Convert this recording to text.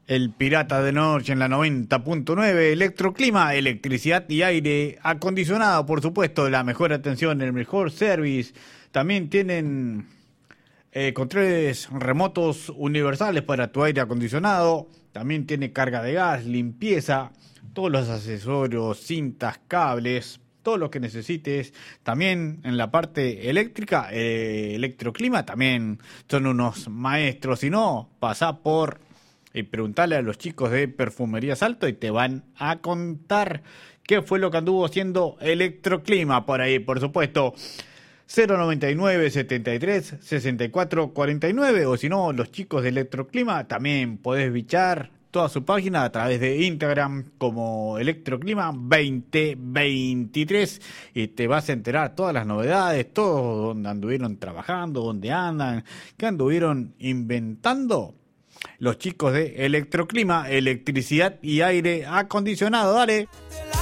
El Pirata de Noche en la 90.9, Electroclima, electricidad y aire acondicionado, por supuesto, la mejor atención, el mejor service. También tienen controles remotos universales para tu aire acondicionado. También tiene carga de gas, limpieza, todos los accesorios, cintas, cables, todo lo que necesites. También en la parte eléctrica, Electroclima, también son unos maestros. Si no, pasá por... y preguntarle a los chicos de Perfumería Salto y te van a contar qué fue lo que anduvo haciendo Electroclima por ahí, por supuesto. 099 73 64 49 o si no, los chicos de Electroclima también podés bichar toda su página a través de Instagram como Electroclima 2023 y te vas a enterar todas las novedades, todo donde anduvieron trabajando, dónde andan, qué anduvieron inventando. Los chicos de Electroclima, electricidad y aire acondicionado, dale.